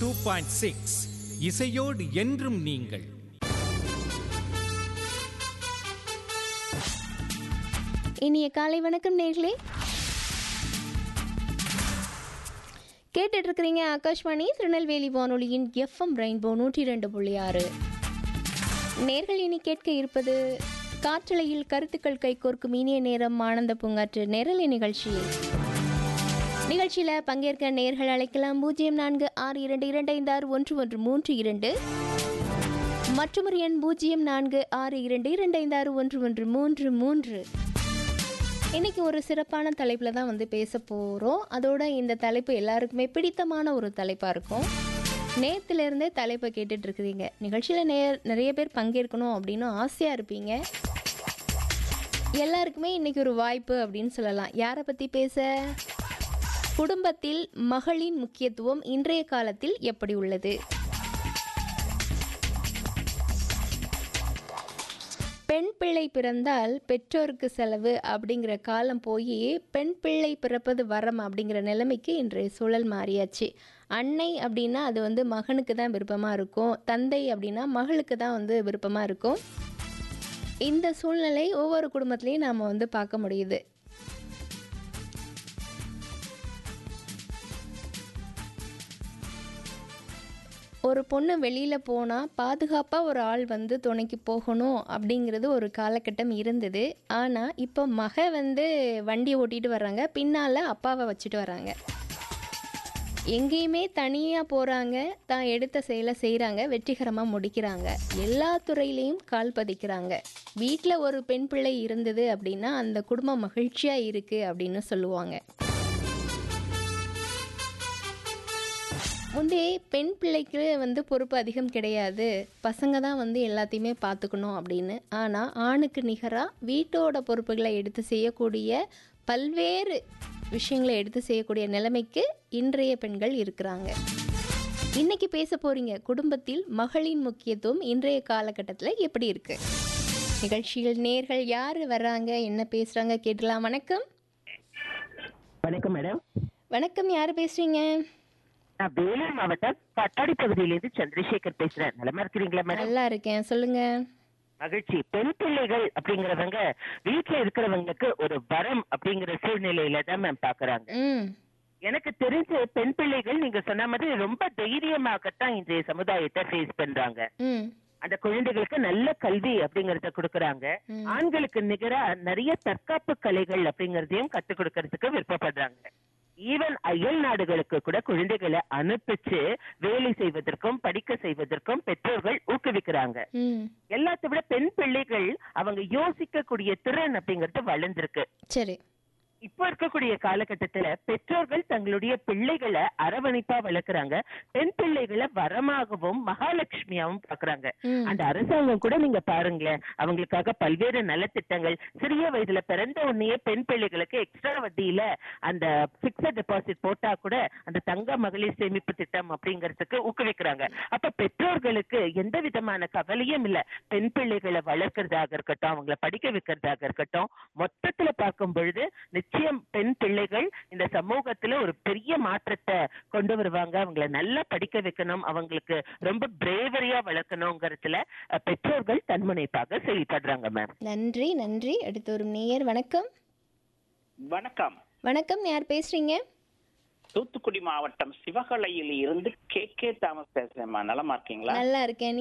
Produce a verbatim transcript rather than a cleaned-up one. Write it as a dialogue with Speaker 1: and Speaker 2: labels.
Speaker 1: Point six இசையோடு என்றும் நீங்கள்.
Speaker 2: இனிய காலை வணக்கம் நேர்களே, கேட்டுட்டு இருக்கிறீங்க ஆகாஷ்வாணி திருநெல்வேலி வானொலியின் எஃப்எம் ரெயின்போ நூற்றி ரெண்டு புள்ளி ஆறு. நேர்கள் இனி கேட்க இருப்பது காற்றலையில் கருத்துக்கள் கைகோர்க்கும் இனிய நேரம் ஆனந்த பூங்காற்று நேரலை நிகழ்ச்சி. நிகழ்ச்சியில் பங்கேற்க நேர்கள் அழைக்கலாம் பூஜ்ஜியம் நான்கு ஆறு இரண்டு இரண்டு ஐந்து ஆறு ஒன்று ஒன்று மூன்று இரண்டு மற்றும் ஒரு எண் பூஜ்ஜியம் நான்கு ஆறு இரண்டு இரண்டு ஐந்து ஆறு ஒன்று ஒன்று மூன்று மூன்று. இன்றைக்கி ஒரு சிறப்பான தலைப்பில் தான் வந்து பேச போகிறோம். அதோட இந்த தலைப்பு எல்லாருக்குமே பிடித்தமான ஒரு தலைப்பாக இருக்கும். நேற்றுலேருந்தே தலைப்பை கேட்டுட்ருக்குறீங்க. நிகழ்ச்சியில் நே நிறைய பேர் பங்கேற்கணும் அப்படின்னு ஆசையாக இருப்பீங்க. எல்லாருக்குமே இன்றைக்கி ஒரு வாய்ப்பு அப்படின்னு சொல்லலாம். யாரை பற்றி பேச? குடும்பத்தில் மகளின் முக்கியத்துவம் இன்றைய காலத்தில் எப்படி உள்ளது? பெண் பிள்ளை பிறந்தால் பெற்றோருக்கு செலவு அப்படிங்கிற காலம் போய் பெண் பிள்ளை பிறப்பது வரம் அப்படிங்கிற நிலைமைக்கு இன்றைய சூழல் மாறியாச்சு. அன்னை அப்படின்னா அது வந்து மகனுக்கு தான் விருப்பமாக இருக்கும், தந்தை அப்படின்னா மகளுக்கு தான் வந்து விருப்பமாக இருக்கும். இந்த சூழ்நிலை ஒவ்வொரு குடும்பத்திலையும் நாம் வந்து பார்க்க முடியுது. ஒரு பொண்ணு வெளியில் போனால் பாதுகாப்பாக ஒரு ஆள் வந்து துணைக்கு போகணும் அப்படிங்கிறது ஒரு காலகட்டம் இருந்தது. ஆனால் இப்போ மக வந்து வண்டியை ஓட்டிகிட்டு வர்றாங்க, பின்னால் அப்பாவை வச்சுட்டு வராங்க. எங்கேயுமே தனியாக போகிறாங்க, தான் எடுத்த செயலை செய்கிறாங்க, வெற்றிகரமாக முடிக்கிறாங்க. எல்லா துறையிலையும் கால் பதிக்கிறாங்க. வீட்டில் ஒரு பெண் பிள்ளை இருந்தது அப்படின்னா அந்த குடும்பம் மகிழ்ச்சியாக இருக்குது அப்படின்னு சொல்லுவாங்க. முந்தைய பெண் பிள்ளைக்கு வந்து பொறுப்பு அதிகம் கிடையாது, பசங்க தான் வந்து எல்லாத்தையுமே பார்த்துக்கணும் அப்படின்னு. ஆனால் ஆணுக்கு நிகராக வீட்டோட பொறுப்புகளை எடுத்து செய்யக்கூடிய, பல்வேறு விஷயங்களை எடுத்து செய்யக்கூடிய நிலைமைக்கு இன்றைய பெண்கள் இருக்கிறாங்க. இன்னைக்கு பேச போறீங்க, குடும்பத்தில் மகளின் முக்கியத்துவம் இன்றைய காலகட்டத்தில் எப்படி இருக்கு? நிகழ்ச்சியில் நேர்கள் யார் வர்றாங்க, என்ன பேசுறாங்க கேட்டலாம். வணக்கம்.
Speaker 3: வணக்கம் மேடம்.
Speaker 2: வணக்கம், யார் பேசுறீங்க?
Speaker 3: நான் வேலூர் மாவட்டம் பட்டாடி பகுதியிலிருந்து சந்திரசேகர் பேசுறேன். நலமா இருக்கிறீங்களா மேடம்?
Speaker 2: நல்லா இருக்கேன், சொல்லுங்க.
Speaker 3: மகிழ்ச்சி. பெண் பிள்ளைகள் அப்படிங்கறவங்க வீட்டுல இருக்கிறவங்களுக்கு ஒரு வரம் அப்படிங்கிற சூழ்நிலையில தான் மேம் பாக்குறாங்க. எனக்கு தெரிஞ்ச பெண் பிள்ளைகள் நீங்க சொன்ன மாதிரி ரொம்ப தைரியமாகத்தான் இன்றைய சமுதாயத்தை ஃபேஸ் பண்றாங்க. அந்த குழந்தைகளுக்கு நல்ல கல்வி அப்படிங்கறத கொடுக்கறாங்க. ஆண்களுக்கு நிகரா நிறைய தற்காப்பு கலைகள் அப்படிங்கறதையும் கத்து கொடுக்கறதுக்கு விருப்பப்படுறாங்க. ஈவன் அயல் நாடுகளுக்கு கூட குழந்தைகளை அனுப்பிச்சு வேலை செய்வதற்கும் படிக்க செய்வதற்கும் பெற்றோர்கள் ஊக்குவிக்கிறாங்க. எல்லாத்த விட பெண் பிள்ளைகள் அவங்க யோசிக்கக்கூடிய திறன் அப்படிங்கறது வளர்ந்திருக்கு.
Speaker 2: சரி.
Speaker 3: இப்போ இருக்கக்கூடிய காலகட்டத்துல பெற்றோர்கள் தங்களுடைய பிள்ளைகளை அரவணைப்பா வளர்க்குறாங்க. பெண் பிள்ளைகளை வரமாகவும் மகாலட்சுமியாவும் பாக்குறாங்க. அந்த அரசாங்கம் கூட நீங்க பாருங்களேன், அவங்களுக்காக பல்வேறு நலத்திட்டங்கள், சிறிய வயதுல பிறந்த உடனே பெண் பிள்ளைகளுக்கு எக்ஸ்ட்ரா வட்டியில அந்த பிக்ஸட் டெபாசிட் போட்டா கூட அந்த தங்க மகளிர் சேமிப்பு திட்டம் அப்படிங்கறதுக்கு ஊக்குவிக்கிறாங்க. அப்ப பெற்றோர்களுக்கு எந்த விதமான கவலையும் இல்ல. பெண் பிள்ளைகளை வளர்க்கறதாக இருக்கட்டும், அவங்களை படிக்க வைக்கிறதாக இருக்கட்டும், மொத்தத்துல பார்க்கும் பொழுது நிச்சயம் பெண் பிள்ளைகள் இந்த சமூகத்துல ஒரு பெரிய மாற்றத்தை கொண்டு வருவாங்க. அவங்களை நல்லா படிக்க வைக்கணும், அவங்களுக்கு ரொம்ப பிரேவரியா வளர்க்கணுங்கிறதுல பெற்றோர்கள் தன்முனைப்பாக செயல்படுறாங்க மேம்.
Speaker 2: நன்றி நன்றி. அடுத்து ஒரு நேயர். வணக்கம்.
Speaker 4: வணக்கம்.
Speaker 2: வணக்கம், யார் பேசுறீங்க?
Speaker 4: தூத்துக்குடி மாவட்டம் சிவகலையில் இருந்து கே கே தாமஸ் பேசுறேன். நலமா இருக்கீங்களா?
Speaker 2: நல்லா இருக்கேன்.